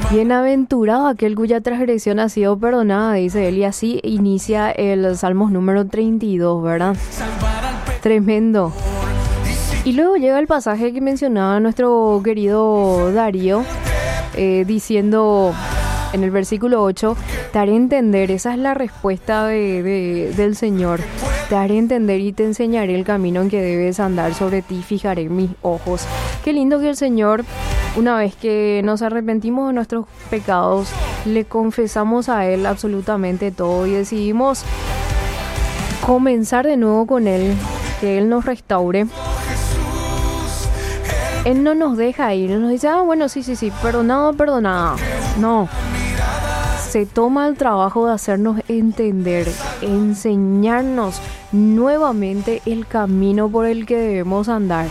Bienaventurado aquel cuya transgresión ha sido perdonada, dice él, y así inicia el Salmos número 32, ¿verdad? Tremendo. Y luego llega el pasaje que mencionaba nuestro querido Darío, diciendo en el versículo 8, te haré entender, esa es la respuesta del Señor, te haré entender y te enseñaré el camino en que debes andar, sobre ti fijaré mis ojos. Qué lindo que el Señor, una vez que nos arrepentimos de nuestros pecados, le confesamos a Él absolutamente todo y decidimos comenzar de nuevo con Él, que Él nos restaure. Él no nos deja ir, nos dice, bueno, sí, perdonada. No, se toma el trabajo de hacernos entender, enseñarnos nuevamente el camino por el que debemos andar.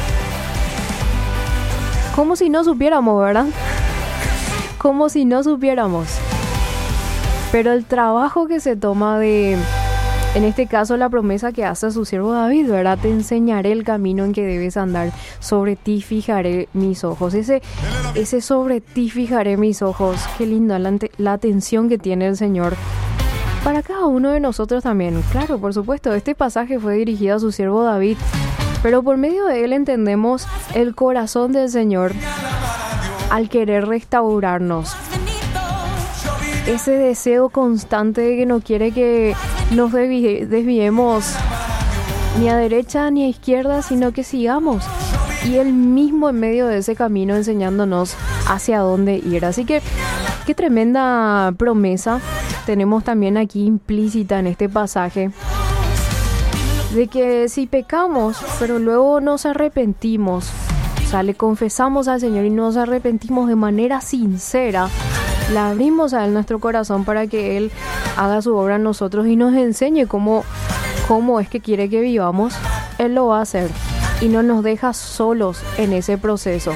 Como si no supiéramos, ¿verdad? Como si no supiéramos. Pero el trabajo que se toma de, en este caso, la promesa que hace a su siervo David, ¿verdad? Te enseñaré el camino en que debes andar, sobre ti fijaré mis ojos. Ese sobre ti fijaré mis ojos. Qué linda la atención que tiene el Señor para cada uno de nosotros también. Claro, por supuesto, este pasaje fue dirigido a su siervo David, pero por medio de él entendemos el corazón del Señor al querer restaurarnos. Ese deseo constante de que no quiere que nos desviemos ni a derecha ni a izquierda, sino que sigamos. Y él mismo en medio de ese camino enseñándonos hacia dónde ir. Así que qué tremenda promesa tenemos también aquí implícita en este pasaje. De que si pecamos, pero luego nos arrepentimos, o sea, le confesamos al Señor y nos arrepentimos de manera sincera, le abrimos a Él nuestro corazón para que Él haga su obra en nosotros y nos enseñe cómo es que quiere que vivamos, Él lo va a hacer y no nos deja solos en ese proceso.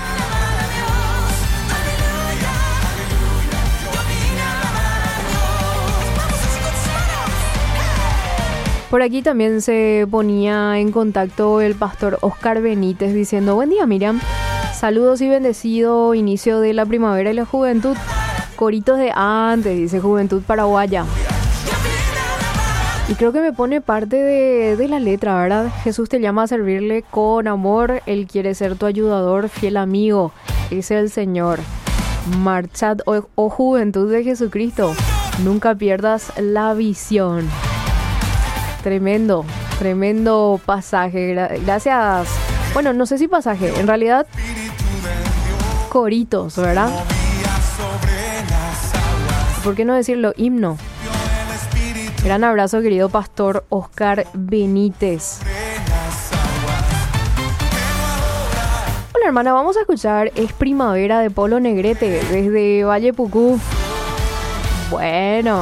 Por aquí también se ponía en contacto el pastor Oscar Benítez diciendo, buen día Miriam, saludos y bendecido inicio de la primavera y la juventud, coritos de antes, dice Juventud Paraguaya. Y creo que me pone parte de la letra, ¿verdad? Jesús te llama a servirle con amor, Él quiere ser tu ayudador, fiel amigo, es el Señor. Marchad, oh juventud de Jesucristo, nunca pierdas la visión. Tremendo pasaje, gracias. Bueno, no sé si pasaje, en realidad coritos, ¿verdad? ¿Por qué no decirlo? Himno. Gran abrazo, querido pastor Oscar Benítez. Hola hermana, vamos a escuchar Es Primavera de Polo Negrete desde Valle Pucú. Bueno.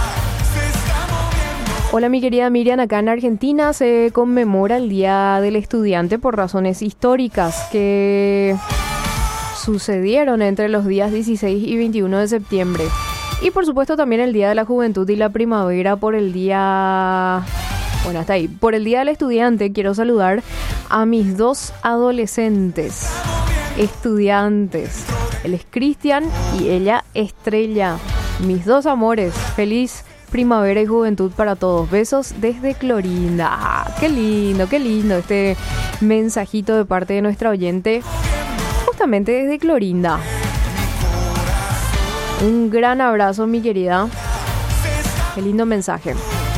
Hola mi querida Miriam, acá en Argentina se conmemora el Día del Estudiante por razones históricas que sucedieron entre los días 16 y 21 de septiembre. Y por supuesto también el Día de la Juventud y la Primavera por el día... Bueno, hasta ahí. Por el Día del Estudiante quiero saludar a mis dos adolescentes, estudiantes. Él es Cristian y ella Estrella. Mis dos amores. Feliz primavera y juventud para todos. Besos desde Clorinda. Qué lindo este mensajito de parte de nuestra oyente, justamente desde Clorinda. Un gran abrazo, mi querida. Qué lindo mensaje.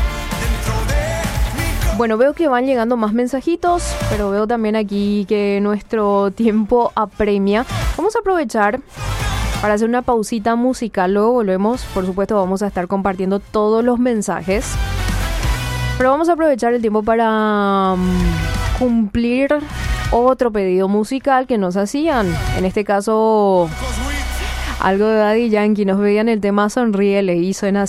Bueno, veo que van llegando más mensajitos, pero veo también aquí que nuestro tiempo apremia. Vamos a aprovechar para hacer una pausita musical, luego volvemos. Por supuesto vamos a estar compartiendo todos los mensajes, pero vamos a aprovechar el tiempo para cumplir otro pedido musical que nos hacían. En este caso, algo de Daddy Yankee. Nos veían el tema Sonríele y suena así.